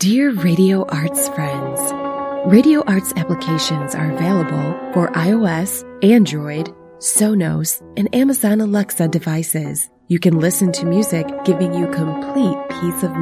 Dear Radio Arts friends, Radio Arts applications are available for iOS, Android, Sonos, and Amazon Alexa devices. You can listen to music giving you complete peace of mind.